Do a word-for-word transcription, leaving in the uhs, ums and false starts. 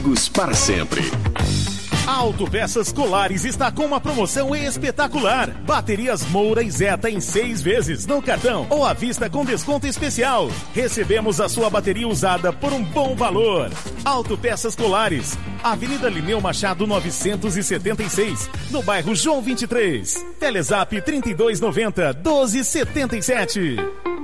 amigos para sempre. A Autopeças Colares está com uma promoção espetacular. Baterias Moura e Zeta em seis vezes no cartão ou à vista com desconto especial. Recebemos a sua bateria usada por um bom valor. Autopeças Colares, Avenida Lineu Machado novecentos e setenta e seis, no bairro João vinte e três. Telezap trinta e dois noventa, doze setenta e sete.